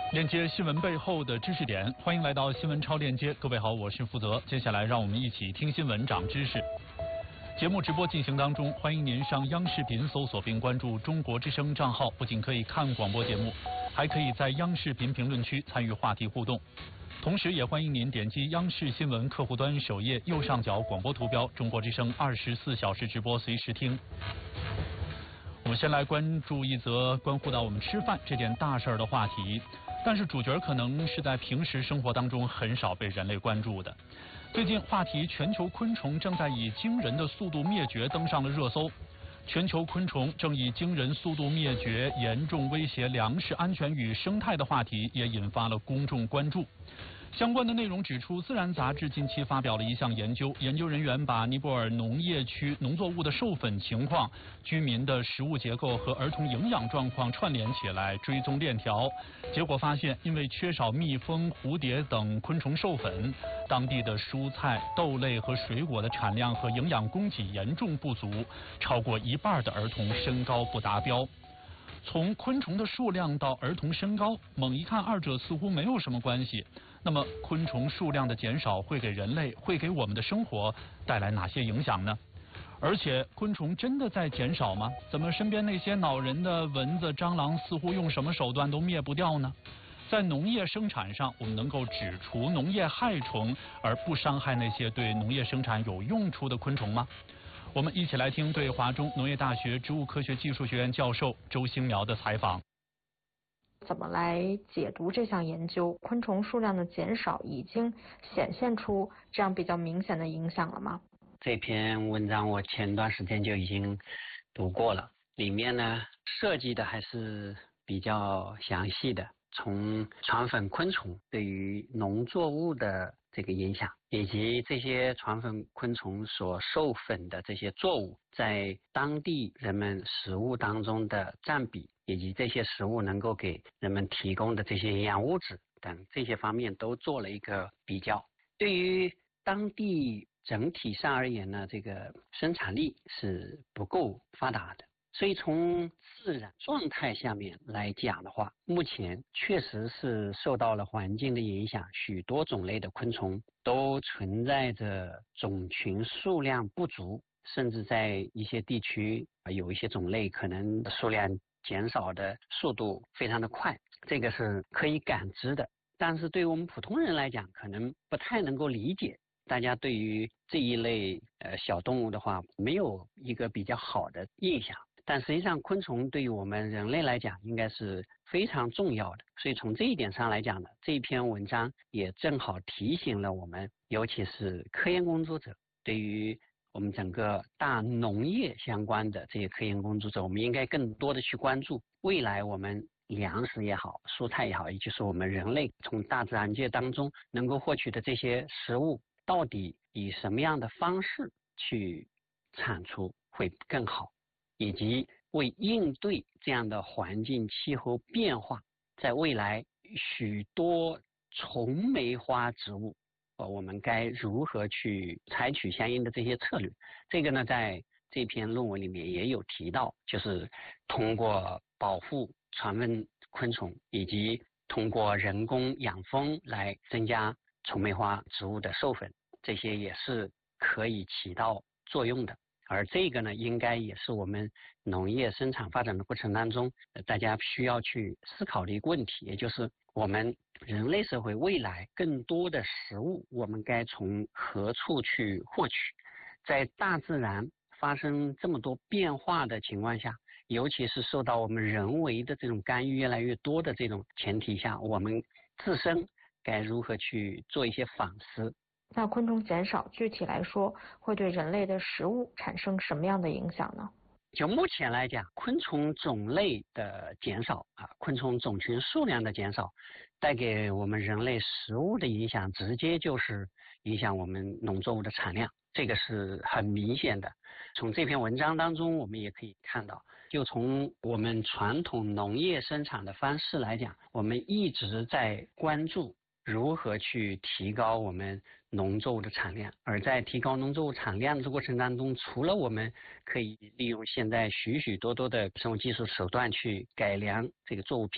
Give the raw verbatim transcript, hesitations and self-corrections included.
链接新闻背后的知识点，欢迎来到新闻超链接。各位好，我是负责。接下来让我们一起听新闻长知识。节目直播进行当中，欢迎您上央视频搜索并关注中国之声账号，不仅可以看广播节目，还可以在央视频评论区参与话题互动。同时也欢迎您点击央视新闻客户端首页右上角广播图标，中国之声二十四小时直播随时听。我们先来关注一则关乎到我们吃饭这件大事儿的话题，但是主角可能是在平时生活当中很少被人类关注的。最近话题全球昆虫正在以惊人的速度灭绝登上了热搜，全球昆虫正以惊人速度灭绝，严重威胁粮食安全与生态的话题也引发了公众关注。相关的内容指出，《自然》杂志近期发表了一项研究，研究人员把尼泊尔农业区农作物的授粉情况、居民的食物结构和儿童营养状况串联起来追踪链条，结果发现，因为缺少蜜蜂、蝴蝶等昆虫授粉，当地的蔬菜、豆类和水果的产量和营养供给严重不足，超过一半的儿童身高不达标。从昆虫的数量到儿童身高，猛一看二者似乎没有什么关系。那么昆虫数量的减少会给人类、会给我们的生活带来哪些影响呢？而且昆虫真的在减少吗？怎么身边那些恼人的蚊子、蟑螂似乎用什么手段都灭不掉呢？在农业生产上，我们能够指除农业害虫，而不伤害那些对农业生产有用处的昆虫吗？我们一起来听对华中农业大学植物科学技术学院教授周兴苗的采访。 怎么来解读这项研究？昆虫数量的减少已经显现出这样比较明显的影响了吗？ 这篇文章我前段时间就已经读过了，里面呢设计的还是比较详细的，从传粉昆虫对于农作物的这个影响，以及这些传粉昆虫所授粉的这些作物在当地人们食物当中的占比，以及这些食物能够给人们提供的这些营养物质等这些方面都做了一个比较。对于当地整体上而言呢，这个生产力是不够发达的，所以从自然状态下面来讲的话，目前确实是受到了环境的影响，许多种类的昆虫都存在着种群数量不足，甚至在一些地区有一些种类可能数量减少的速度非常的快，这个是可以感知的。但是对于我们普通人来讲，可能不太能够理解，大家对于这一类呃小动物的话没有一个比较好的印象，但实际上昆虫对于我们人类来讲应该是非常重要的。所以从这一点上来讲呢，这篇文章也正好提醒了我们，尤其是科研工作者，对于我们整个大农业相关的这些科研工作者，我们应该更多的去关注未来我们粮食也好，蔬菜也好，也就是我们人类从大自然界当中能够获取的这些食物，到底以什么样的方式去产出会更好，以及为应对这样的环境气候变化，在未来许多虫媒花植物我们该如何去采取相应的这些策略。这个呢在这篇论文里面也有提到，就是通过保护传粉昆虫以及通过人工养蜂来增加虫媒花植物的授粉，这些也是可以起到作用的。而这个呢应该也是我们农业生产发展的过程当中大家需要去思考的一个问题，也就是我们人类社会未来更多的食物我们该从何处去获取。在大自然发生这么多变化的情况下，尤其是受到我们人为的这种干预越来越多的这种前提下，我们自身该如何去做一些反思。 那昆虫减少具体来说会对人类的食物产生什么样的影响呢？ 就目前来讲，昆虫种类的减少啊，昆虫种群数量的减少，带给我们人类食物的影响，直接就是影响我们农作物的产量，这个是很明显的。从这篇文章当中我们也可以看到，就从我们传统农业生产的方式来讲，我们一直在关注如何去提高我们农作物的产量。而在提高农作物产量的过程当中，除了我们可以利用现在许许多多的生物技术手段去改良这个作物品